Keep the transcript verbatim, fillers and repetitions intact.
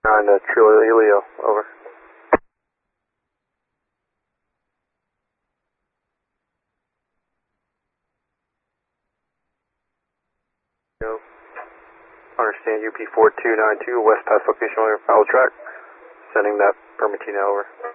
On uh, Trujillo, over. Yo. Understand U P four two nine two, west past location on your foul track. Sending that Permatina over.